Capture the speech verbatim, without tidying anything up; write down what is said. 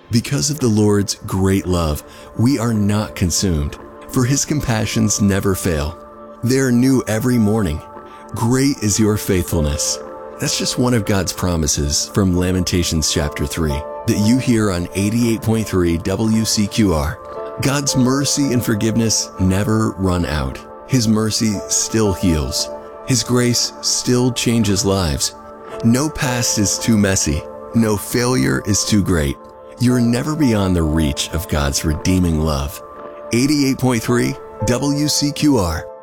Because of the Lord's great love, we are not consumed, for his compassions never fail. They are new every morning. Great is your faithfulness. That's just one of God's promises from Lamentations chapter three that you hear on eighty-eight point three W C Q R. God's mercy and forgiveness never run out. His mercy still heals. His grace still changes lives. No past is too messy. No failure is too great. You're never beyond the reach of God's redeeming love. eighty-eight point three W C Q R.